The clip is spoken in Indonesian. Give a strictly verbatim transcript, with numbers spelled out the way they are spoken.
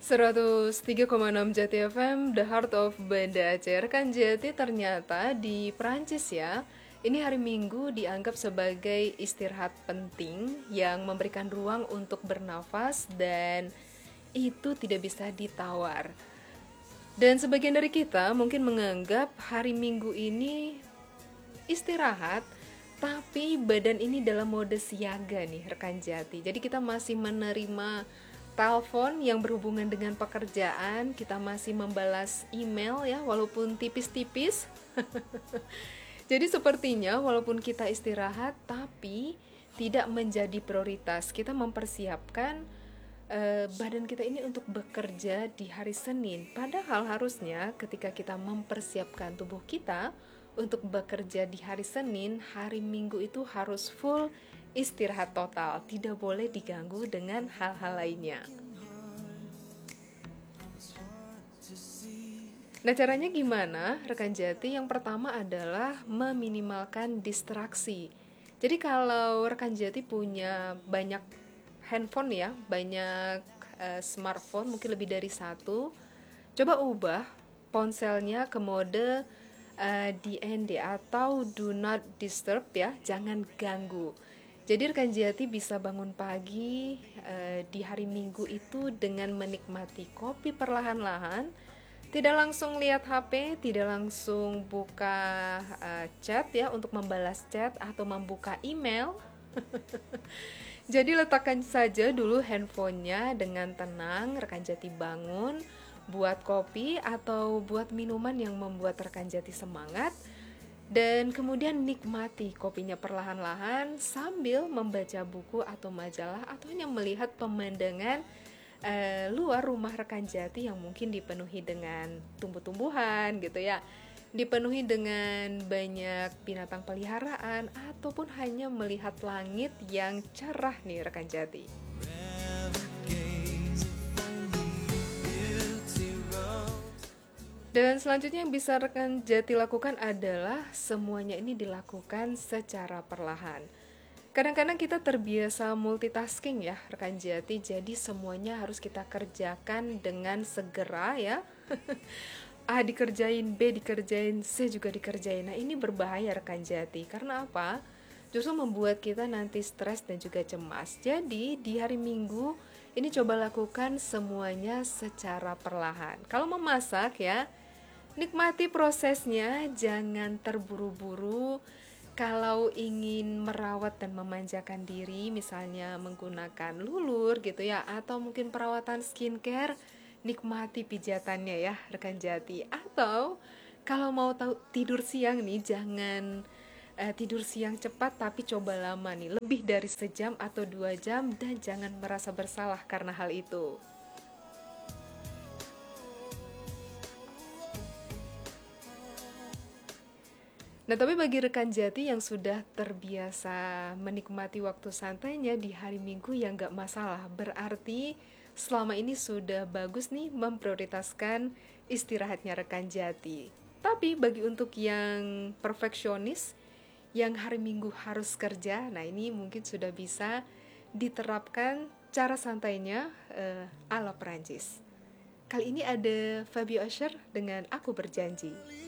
seratus tiga koma enam Jati F M, The Heart of Banda Aceh. Rekan Jati, ternyata di Perancis ya, ini hari Minggu dianggap sebagai istirahat penting yang memberikan ruang untuk bernafas dan itu tidak bisa ditawar. Dan sebagian dari kita mungkin menganggap hari Minggu ini istirahat, tapi badan ini dalam mode siaga nih rekan Jati. Jadi kita masih menerima telepon yang berhubungan dengan pekerjaan, kita masih membalas email ya walaupun tipis-tipis. Jadi sepertinya walaupun kita istirahat tapi tidak menjadi prioritas. Kita mempersiapkan eh, badan kita ini untuk bekerja di hari Senin. Padahal harusnya ketika kita mempersiapkan tubuh kita untuk bekerja di hari Senin, hari Minggu itu harus full istirahat total, tidak boleh diganggu dengan hal-hal lainnya. Nah, caranya gimana, rekan Jati? Yang pertama adalah meminimalkan distraksi. Jadi kalau rekan Jati punya banyak handphone ya, banyak uh, smartphone, mungkin lebih dari satu, coba ubah ponselnya ke mode uh, D N D atau Do Not Disturb ya, jangan ganggu. Jadi rekan Jati bisa bangun pagi uh, di hari Minggu itu dengan menikmati kopi perlahan-lahan, tidak langsung lihat H P, tidak langsung buka uh, chat ya untuk membalas chat atau membuka email. Jadi letakkan saja dulu handphonenya dengan tenang, rekan Jati bangun, buat kopi atau buat minuman yang membuat rekan Jati semangat, dan kemudian nikmati kopinya perlahan-lahan sambil membaca buku atau majalah atau hanya melihat pemandangan uh, luar rumah rekan Jati yang mungkin dipenuhi dengan tumbuh-tumbuhan gitu ya, dipenuhi dengan banyak binatang peliharaan ataupun hanya melihat langit yang cerah nih rekan Jati. Dan selanjutnya yang bisa rekan Jati lakukan adalah semuanya ini dilakukan secara perlahan. Kadang-kadang kita terbiasa multitasking ya rekan Jati, jadi semuanya harus kita kerjakan dengan segera ya. A dikerjain, B dikerjain, C juga dikerjain. Nah ini berbahaya rekan Jati, karena apa? Justru membuat kita nanti stres dan juga cemas. Jadi di hari Minggu ini coba lakukan semuanya secara perlahan. Kalau memasak ya, nikmati prosesnya, jangan terburu-buru. Kalau ingin merawat dan memanjakan diri, misalnya menggunakan lulur gitu ya, atau mungkin perawatan skincare, nikmati pijatannya ya rekan Jati. Atau kalau mau tahu tidur siang nih, jangan uh, tidur siang cepat tapi coba lama nih, lebih dari sejam atau dua jam, dan jangan merasa bersalah karena hal itu. Nah, tapi bagi rekan Jati yang sudah terbiasa menikmati waktu santainya di hari Minggu ya nggak masalah. Berarti selama ini sudah bagus nih memprioritaskan istirahatnya rekan Jati. Tapi bagi untuk yang perfeksionis, yang hari Minggu harus kerja, nah ini mungkin sudah bisa diterapkan cara santainya uh, ala Perancis. Kali ini ada Fabio Asher dengan Aku Berjanji.